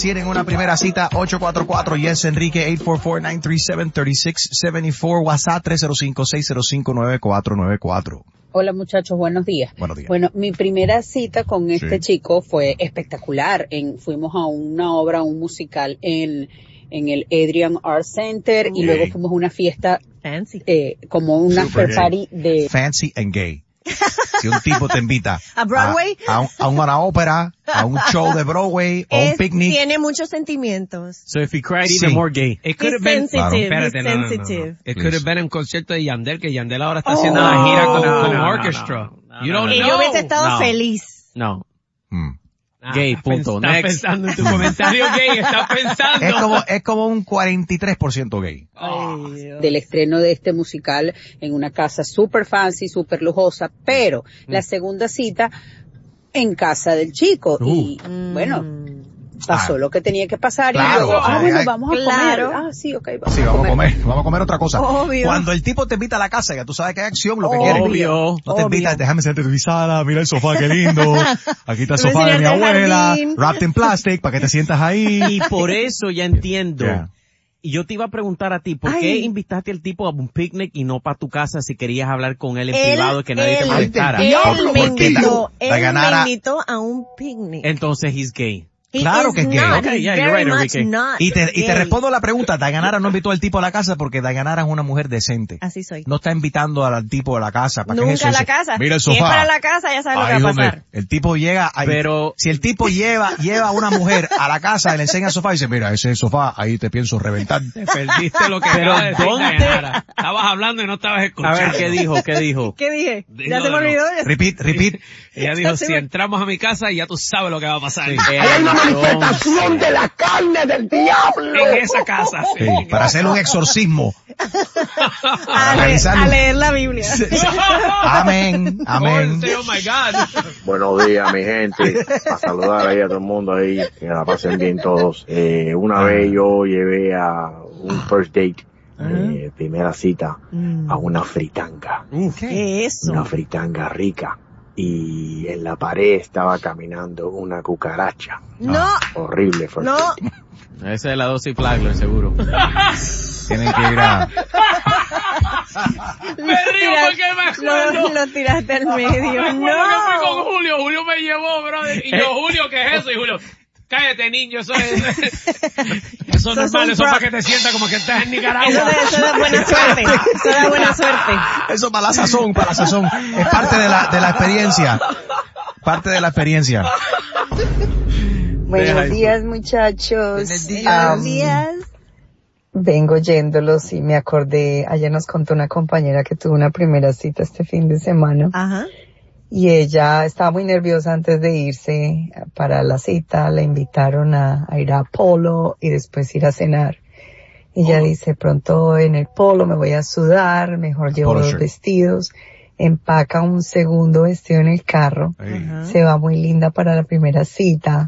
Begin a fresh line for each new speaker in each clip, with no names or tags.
Tienen una primera cita, 844 yes Enrique, 844-937-3674, WhatsApp 305-605-9494.
Hola muchachos, buenos días.
Buenos días.
Bueno, mi primera cita con este chico fue espectacular. Fuimos a una obra, un musical en el Adrian Art Center y luego fuimos a una fiesta
fancy,
como una after party de
fancy and gay. Si un tipo te invita
a Broadway,
a una ópera, a un show de Broadway, o un picnic,
tiene muchos sentimientos.
So if he cried, even more gay.
It could have been
sensitive.
No.
It could have been un concierto de Yandel, que Yandel ahora está haciendo la gira con orchestra. You don't know.
Y yo hubiese estado feliz.
No. Gay, punto.
Estás pensando en tu comentario gay, estás pensando.
Es como un 43% gay.
Del estreno de este musical en una casa super fancy, super lujosa, pero la segunda cita en casa del chico y bueno, pasó lo que tenía que pasar
claro,
y luego, bueno, vamos a comer.
Sí,
okay,
vamos a comer otra cosa.
Obvio.
Cuando el tipo te invita a la casa, ya tú sabes que hay acción, lo que quieres.
Obvio.
No te invita, déjame sentir mi sala, mira el sofá, qué lindo. Aquí está el sofá de mi abuela, wrapped in plastic, para que te sientas ahí.
Y por eso ya entiendo. Y yo te iba a preguntar a ti, ¿por qué invitaste al tipo a un picnic y no para tu casa si querías hablar con él en privado, que nadie te molestara?
Él me invitó a un picnic.
Entonces he's gay.
Claro que es gay.
Okay, yeah, you're right, Enrique.
Y te respondo la pregunta, Dayanara no invitó al tipo a la casa porque Dayanara es una mujer decente.
Así soy.
No está invitando al tipo a la casa. ¿Para
nunca
qué es eso?
a la casa.
Mira el sofá.
Si es para la casa, ya sabes lo que va a pasar.
El tipo llega, pero si el tipo lleva a una mujer a la casa y le enseña el sofá y dice, mira, ese sofá, ahí te pienso reventar.
Te perdiste lo que
pero
acaba de decir,
¿dónde?
Dayanara. Estabas hablando y no estabas escuchando.
A ver, ¿qué dijo?
¿Qué dije? Ya se me olvidó.
Repeat.
Ella dijo, si entramos a mi casa, ya tú sabes lo que va a pasar.
Sí.
Hay una manifestación de la carne del diablo
en esa casa.
Sí, para hacer un exorcismo.
A leer la Biblia.
Amén.
Oh my God.
Buenos días, mi gente. A saludar ahí a todo el mundo ahí, que la pasen bien todos. Una vez yo llevé a un first date, primera cita, a una fritanga.
¿Qué es eso?
Una fritanga rica. Y en la pared estaba caminando una cucaracha.
No.
Horrible.
No.
Esa es la dosis Flagler, seguro.
Tienen que ir a...
Me río porque me acuerdo.
Lo tiraste al medio.
Me acuerdo que fui con Julio. Julio me llevó, brother. Y yo, Julio, ¿qué es eso? Y Julio, cállate, niño. Eso es normal. Eso es para que te sientas como que estás en Nicaragua.
Eso da buena suerte. Eso da buena suerte.
Eso para la sazón. Es parte de la experiencia. Parte de la experiencia.
Buenos días, muchachos.
Buenos días.
Vengo oyéndolos y me acordé, ayer nos contó una compañera que tuvo una primera cita este fin de semana.
Ajá.
Y ella estaba muy nerviosa antes de irse para la cita, la invitaron a ir a Polo y después ir a cenar. Y ella dice, pronto en el Polo me voy a sudar, mejor llevo dos vestidos. Empaca un segundo vestido en el carro, se va muy linda para la primera cita,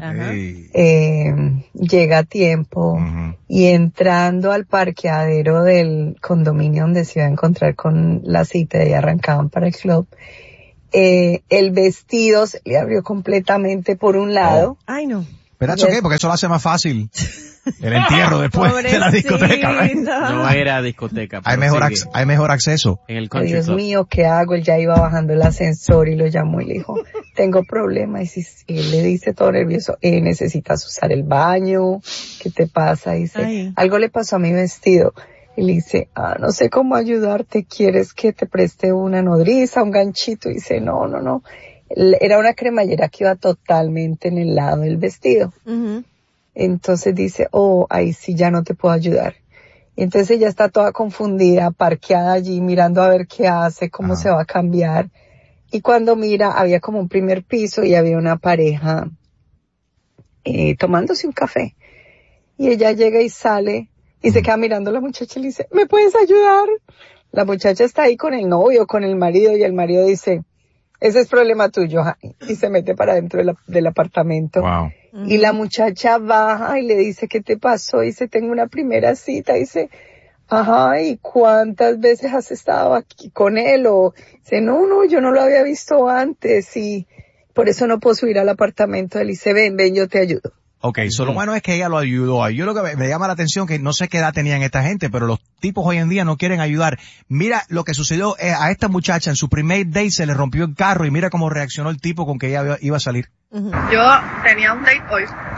llega a tiempo y entrando al parqueadero del condominio donde se iba a encontrar con la cita y arrancaban para el club, el vestido se le abrió completamente por un lado.
Ay, no.
Pero ¿eso qué? Porque eso lo hace más fácil. El entierro después de la discoteca.
No era discoteca.
Hay mejor acceso.
En el country
Dios
club.
mío, ¿qué hago? Él ya iba bajando el ascensor y lo llamó y le dijo, tengo problemas. Y él le dice todo nervioso, necesitas usar el baño, ¿qué te pasa? Dice, algo le pasó a mi vestido. Y le dice, no sé cómo ayudarte, ¿quieres que te preste una nodriza, un ganchito? Y dice, no. Era una cremallera que iba totalmente en el lado del vestido. Entonces dice, ahí sí ya no te puedo ayudar. Y entonces ella está toda confundida, parqueada allí, mirando a ver qué hace, cómo se va a cambiar. Y cuando mira, había como un primer piso y había una pareja tomándose un café. Y ella llega y sale y se queda mirando a la muchacha y le dice, ¿me puedes ayudar? La muchacha está ahí con el novio, con el marido, y el marido dice, ese es problema tuyo, y se mete para dentro del apartamento.
Wow.
Y la muchacha baja y le dice, ¿qué te pasó? Y dice, tengo una primera cita. Y dice, ¿y cuántas veces has estado aquí con él? O dice, no, yo no lo había visto antes y por eso no puedo subir al apartamento. Él dice, ven, yo te ayudo.
Ok, lo bueno es que ella lo ayudó. Yo lo que me llama la atención que no sé qué edad tenían esta gente, pero los tipos hoy en día no quieren ayudar. Mira lo que sucedió a esta muchacha en su primer date, se le rompió el carro y mira cómo reaccionó el tipo con que ella iba a salir.
Yo tenía un date hoy.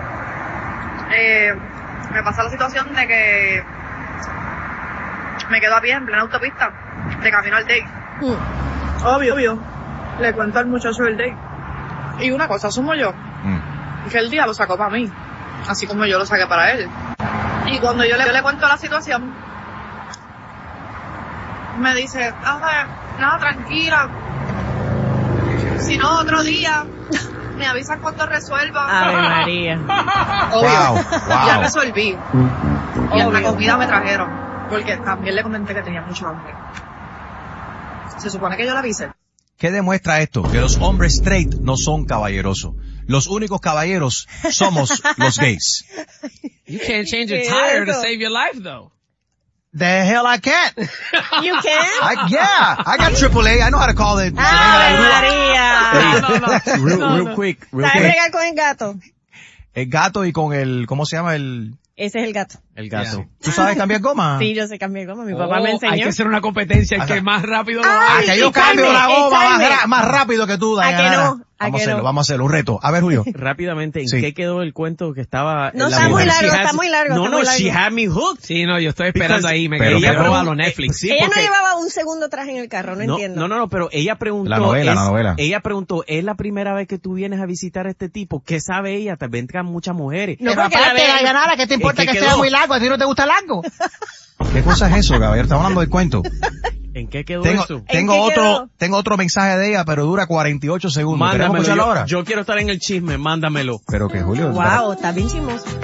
Me pasó la situación de que me quedo a pie en plena autopista, de camino al date. Obvio. Le cuento al muchacho el date. Y una cosa asumo yo, que el día lo sacó para mí, así como yo lo saqué para él. Y cuando yo le cuento la situación, me dice, nada, tranquila, si no otro día, me avisas cuando resuelva.
Ave María.
Obvio, ya resolví. Y hasta comida me trajeron, porque también le comenté que tenía mucho hambre. Se supone que yo la avisé.
¿Qué demuestra esto? Que los hombres straight no son caballerosos. Los únicos caballeros somos los gays.
You can't change a tire to save your life, though.
The hell I can't.
You can?
I got AAA. I know how to call it.
María.
Real quick.
¿Sabes bregar con el gato?
El gato y con ¿cómo se llama
Ese es el gato.
El gato.
Yeah. ¿Tú sabes cambiar goma?
Sí, yo sé cambiar goma. Mi papá me enseñó.
Hay que hacer una competencia, el que más rápido lo haga.
Que yo cambio la goma más rápido que tú, Diana.
¿A que no?
Vamos a hacerlo, un reto. A ver, Julio.
Rápidamente, ¿en qué quedó el cuento que estaba?
No, está muy largo,
No, she had me hooked.
Sí, no, yo estoy esperando ahí, me
quería
quería
probarlo Netflix. Sí,
ella no llevaba un segundo atrás en el carro, no entiendo.
No, pero ella preguntó.
La novela.
Ella preguntó, ¿es la primera vez que tú vienes a visitar a este tipo? ¿Qué sabe ella? Tal vez entran muchas mujeres.
No, porque
la ¿qué te importa que sea muy largo? ¿A ti no te gusta largo?
¿Qué cosa es eso, caballero? Estamos hablando del cuento.
¿En qué quedó eso?
Tengo otro mensaje de ella, pero dura 48 segundos.
Mándamelo. Yo quiero estar en el chisme, mándamelo.
Pero que Julio.
Wow, está bien chismoso.